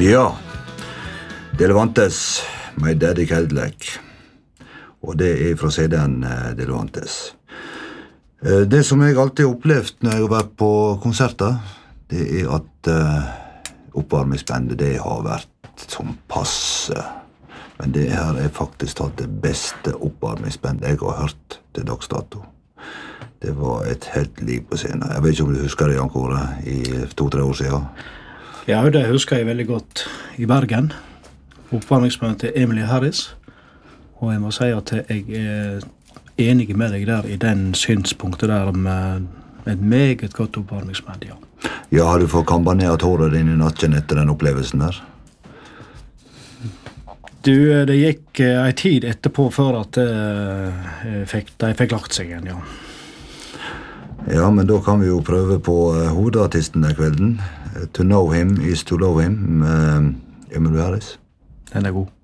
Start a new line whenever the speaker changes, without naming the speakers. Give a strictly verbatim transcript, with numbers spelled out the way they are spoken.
Ja, Delevantes, My Daddy Cadillac. Og det er fra C D-en Delevantes. Det som jeg alltid har opplevd når jeg har vært på konserter, det er at uh, oppvarmingsbandet det har vært som passe. Men det her er faktisk tatt det beste oppvarmingsbandet jeg har hørt til dags dato. Det var et helt liv på scenen. Jeg vet ikke om du husker det, Jan Kåre, i to-tre år siden.
Ja, det husker jeg veldig godt i Bergen. Oppvarmingsbandet til Emily Harris. Og jeg må si at jeg er enig med deg der i den synspunktet der med et meget godt oppvarmingsband, ja.
Ja, har du fått kampanert håret din i natten etter den opplevelsen der?
Du, det gikk uh, en tid etterpå før at uh, fikk, de fikk lagt seg igjen, ja.
Ja, men da kan vi jo prøve på uh, hovedartisten den kvelden. To know him is to love him, med Emily Harris.
Den er god.